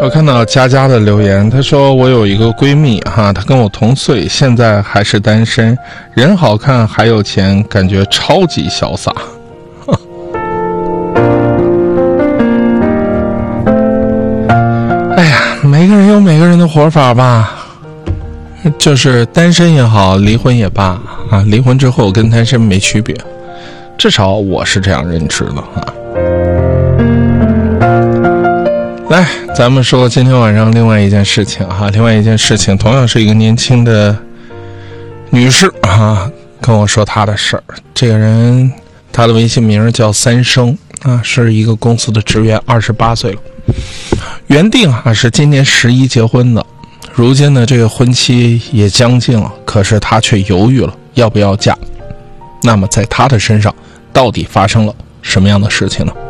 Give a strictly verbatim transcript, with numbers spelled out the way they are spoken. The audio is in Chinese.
我看到佳佳的留言，她说我有一个闺蜜哈，她跟我同岁，现在还是单身，人好看还有钱，感觉超级潇洒。哎呀，每个人有每个人的活法吧，就是单身也好，离婚也罢啊，离婚之后跟单身没区别，至少我是这样认知的啊。来，咱们说今天晚上另外一件事情哈，另外一件事情同样是一个年轻的女士啊，跟我说她的事儿。这个人她的微信名叫三生啊，是一个公司的职员，二十八岁了，原定啊是今年十一结婚的，如今呢这个婚期也将近了，可是她却犹豫了要不要嫁。那么在她的身上到底发生了什么样的事情呢？